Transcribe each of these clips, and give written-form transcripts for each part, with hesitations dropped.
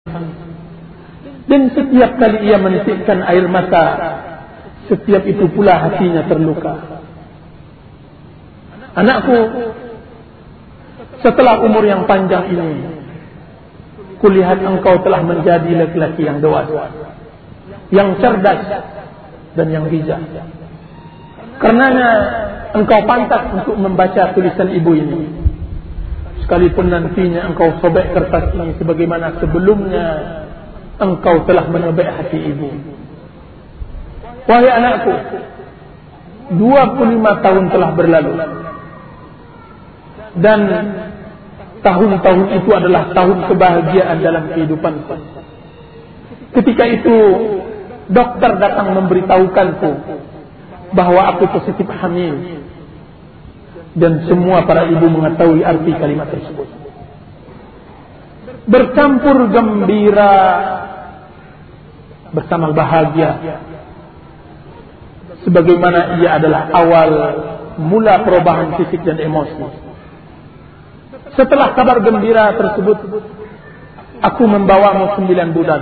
Dan setiap kali ia menitikkan air mata, setiap itu pula hatinya terluka. Anakku, setelah umur yang panjang ini, kulihat engkau telah menjadi laki-laki yang dewasa, yang cerdas dan yang bijak. Karenanya engkau pantas untuk membaca tulisan ibu ini, sekalipun nantinya engkau sobek kertas ini sebagaimana sebelumnya engkau telah menobek hati ibu. Wahai anakku, 25 tahun telah berlalu, dan tahun-tahun itu adalah tahun kebahagiaan dalam kehidupanku. Ketika itu dokter datang memberitahukanku bahwa aku positif hamil, dan semua para ibu mengetahui arti kalimat tersebut. Bercampur gembira bersama bahagia, sebagaimana ia adalah awal mula perubahan fisik dan emosi. Setelah kabar gembira tersebut, aku membawamu 9 bulan.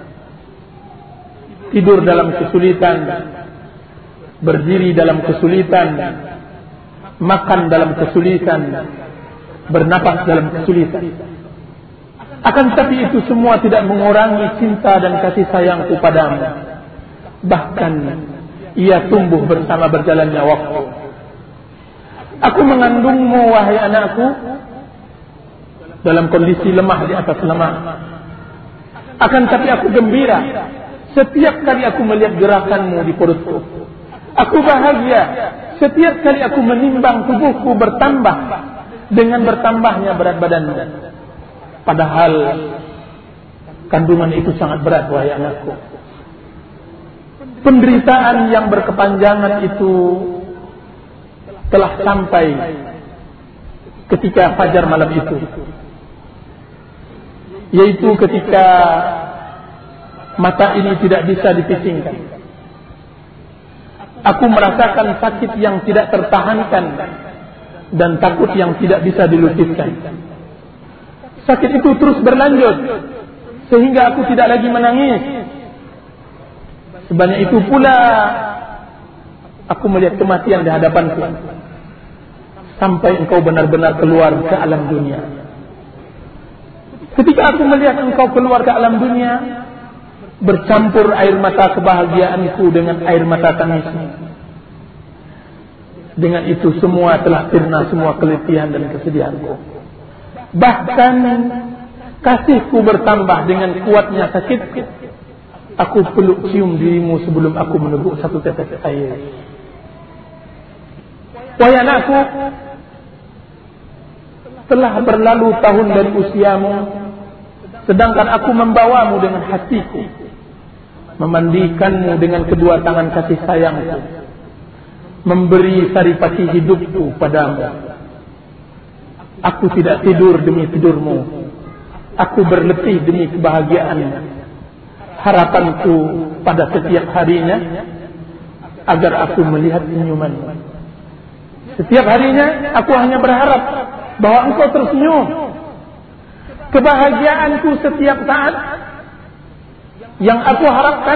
Tidur dalam kesulitan, berdiri dalam kesulitan, makan dalam kesulitan, bernapas dalam kesulitan. Akan tetapi itu semua tidak mengurangi cinta dan kasih sayangku padamu. Bahkan ia tumbuh bersama berjalannya waktu. Aku mengandungmu, wahai anakku, dalam kondisi lemah di atas lemah. Akan tetapi aku gembira setiap kali aku melihat gerakanmu di perutku. Aku bahagia setiap kali aku menimbang tubuhku bertambah dengan bertambahnya berat badanmu. Padahal kandungan itu sangat berat, wahai anakku. Penderitaan yang berkepanjangan itu telah sampai ketika fajar malam itu, yaitu ketika mata ini tidak bisa dipisingkan. Aku merasakan sakit yang tidak tertahankan dan takut yang tidak bisa dilukiskan. Sakit itu terus berlanjut sehingga aku tidak lagi menangis. Sebanyak itu pula aku melihat kematian di hadapanku, sampai engkau benar-benar keluar ke alam dunia. Ketika aku melihat engkau keluar ke alam dunia, bercampur air mata kebahagiaanku dengan air mata tangismu. Dengan itu semua telah sirna semua keletihan dan kesedihanku. Bahkan kasihku bertambah dengan kuatnya sakitku. Aku peluk cium dirimu sebelum aku meneguk satu tetes air. Wahai anakku, telah berlalu tahun dari usiamu, sedangkan aku membawamu dengan hatiku, memandikanmu dengan kedua tangan kasih sayangku, memberi saripati hidupku padamu. Aku tidak tidur demi tidurmu, aku berletih demi kebahagiaannya. Harapanku pada setiap harinya agar aku melihat senyumanmu. Setiap harinya aku hanya berharap bahwa engkau tersenyum. Kebahagiaanku setiap saat yang aku harapkan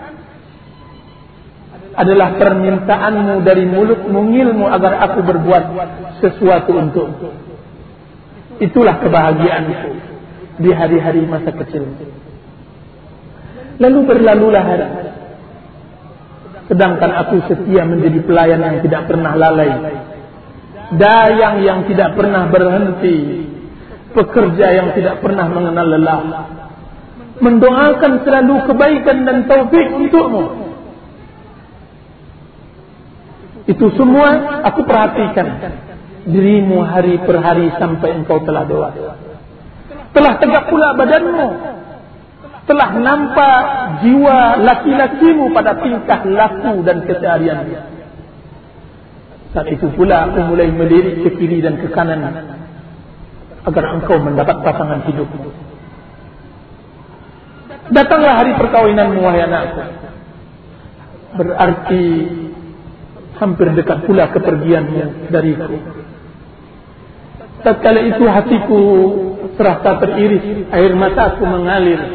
adalah permintaanmu dari mulut mungilmu agar aku berbuat sesuatu untukmu. Itulah kebahagiaanku di hari-hari masa kecil. Lalu berlalulah hari, sedangkan aku setia menjadi pelayan yang tidak pernah lalai, dayang yang tidak pernah berhenti, pekerja yang tidak pernah mengenal lelah, mendoakan selalu kebaikan dan taufik untukmu. Itu semua aku perhatikan dirimu hari per hari sampai engkau telah dewasa. Telah tegak pula badanmu, telah nampak jiwa laki-lakimu pada tingkah laku dan keseharianmu. Saat itu pula aku mulai melirik ke kiri dan ke kanan agar engkau mendapat pasangan hidupmu. Datanglah hari perkawinanmu, wahai anakku. Berarti hampir dekat pula kepergianmu dariku. Tatkala itu hatiku serasa teriris, air mataku mengalir.